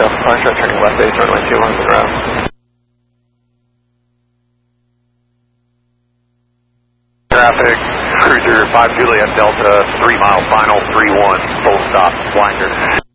Delta Foxtrot turning left base, runway 21 Monroe. Traffic, Cruiser 5 Juliet Delta, 3 mile final, 3-1, full stop, winder.